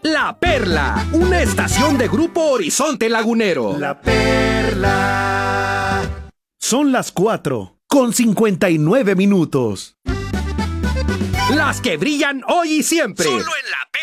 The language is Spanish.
La Perla, una estación de Grupo Horizonte Lagunero. La Perla. Son las 4:59. Las que brillan hoy y siempre. Solo en La Perla.